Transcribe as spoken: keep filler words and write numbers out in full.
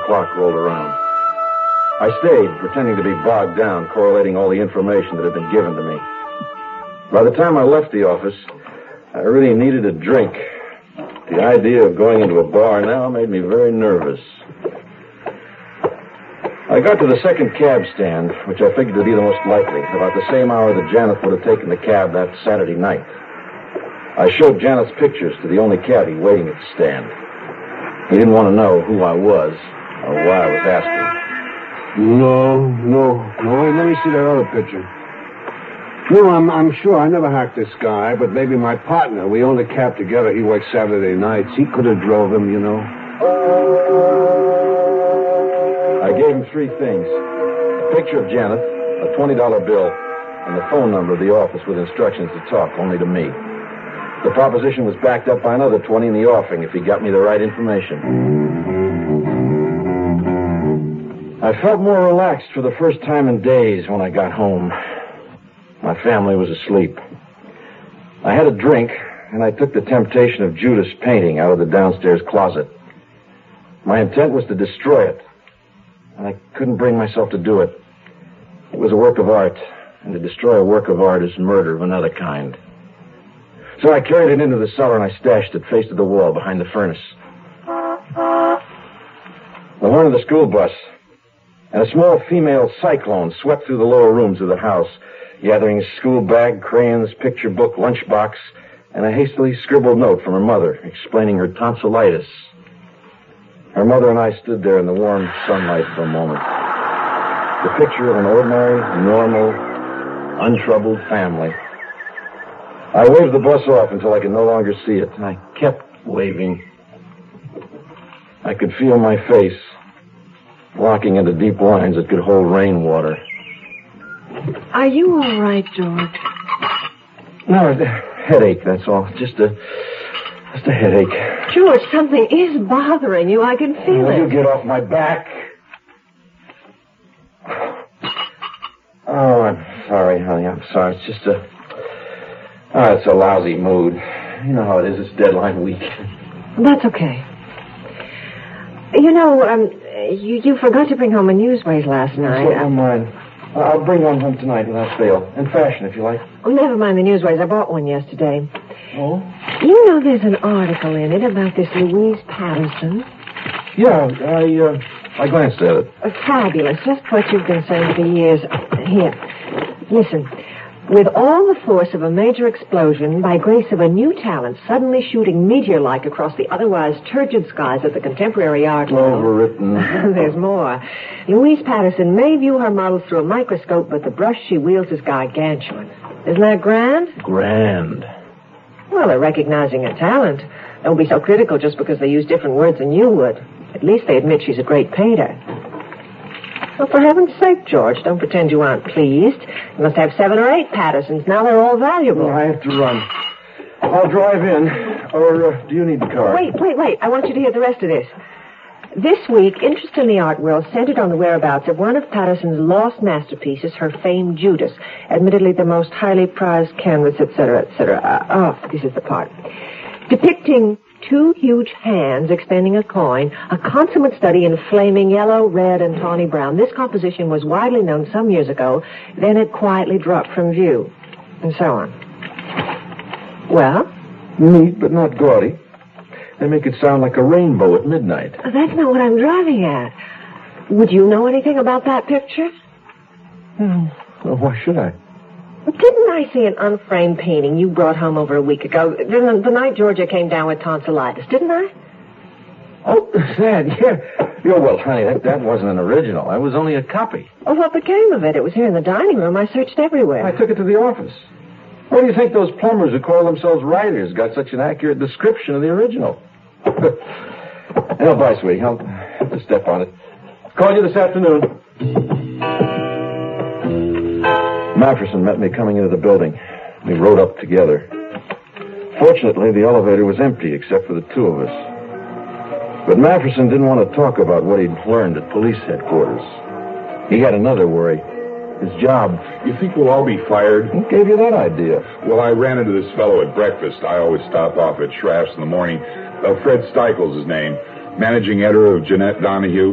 o'clock rolled around. I stayed, pretending to be bogged down, correlating all the information that had been given to me. By the time I left the office, I really needed a drink. The idea of going into a bar now made me very nervous. I got to the second cab stand, which I figured to be the most likely, about the same hour that Janet would have taken the cab that Saturday night. I showed Janet's pictures to the only cabbie waiting at the stand. He didn't want to know who I was or why I was asking. No, no, no. Wait, let me see that other picture. No, I'm I'm sure I never hacked this guy, but maybe my partner. We owned a cab together. He worked Saturday nights. He could have drove him, you know. I gave him three things. A picture of Janet, a twenty dollar bill, and the phone number of the office with instructions to talk only to me. The proposition was backed up by another twenty in the offing if he got me the right information. I felt more relaxed for the first time in days when I got home. My family was asleep. I had a drink, and I took the Temptation of Judas painting out of the downstairs closet. My intent was to destroy it, and I couldn't bring myself to do it. It was a work of art, and to destroy a work of art is murder of another kind. So I carried it into the cellar, and I stashed it face to the wall behind the furnace. The horn of the school bus and a small female cyclone swept through the lower rooms of the house, gathering school bag, crayons, picture book, lunchbox, and a hastily scribbled note from her mother explaining her tonsillitis. Her mother and I stood there in the warm sunlight for a moment. The picture of an ordinary, normal, untroubled family. I waved the bus off until I could no longer see it, and I kept waving. I could feel my face locking into deep lines that could hold rainwater. Are you all right, George? No, a headache, that's all. Just a, just a headache. George, something is bothering you. I can feel Will it. you get off my back? Oh, I'm sorry, honey. I'm sorry. It's just a... Oh, it's a lousy mood. You know how it is. It's deadline week. That's okay. You know, um, you, you forgot to bring home a Newsways last night. Slip my mind. I'll bring one home tonight without fail. In fashion, if you like. Oh, never mind the Newsways. I bought one yesterday. Oh? You know there's an article in it about this Louise Patterson. Yeah, I, uh, I glanced at it. Uh, fabulous. Just what you've been saying for years. Here, listen. With all the force of a major explosion, by grace of a new talent suddenly shooting meteor-like across the otherwise turgid skies of the contemporary art world. Overwritten. There's more. Louise Patterson may view her models through a microscope, but the brush she wields is gargantuan. Isn't that grand? Grand. Well, they're recognizing her talent. Don't be so critical just because they use different words than you would. At least they admit she's a great painter. Well, for heaven's sake, George, don't pretend you aren't pleased. You must have seven or eight Pattersons. Now they're all valuable. Well, I have to run. I'll drive in. Or uh, do you need the car? Wait, wait, wait. I want you to hear the rest of this. This week, interest in the art world centered on the whereabouts of one of Patterson's lost masterpieces, her famed Judas, admittedly the most highly prized canvas, et cetera, et cetera. Uh, oh, this is the part. Depicting two huge hands extending a coin, a consummate study in flaming yellow, red, and tawny brown. This composition was widely known some years ago, then it quietly dropped from view, and so on. Well? Neat, but not gaudy. They make it sound like a rainbow at midnight. That's not what I'm driving at. Would you know anything about that picture? Hmm. Well, why should I? Didn't I see an unframed painting you brought home over a week ago? The, the night Georgia came down with tonsillitis, didn't I? Oh, that, yeah. Yeah, well, honey, that, that wasn't an original. That was only a copy. Well, what became of it? It was here in the dining room. I searched everywhere. I took it to the office. Why do you think those plumbers who call themselves writers got such an accurate description of the original? Oh, bye, sweetie. I'll have to step on it. Call you this afternoon. Mafferson met me coming into the building. We rode up together. Fortunately, the elevator was empty except for the two of us. But Mafferson didn't want to talk about what he'd learned at police headquarters. He had another worry. His job. You think we'll all be fired? What gave you that idea? Well, I ran into this fellow at breakfast. I always stop off at Schraff's in the morning. Uh, Fred Steichel's his name. Managing editor of Jeanette Donahue.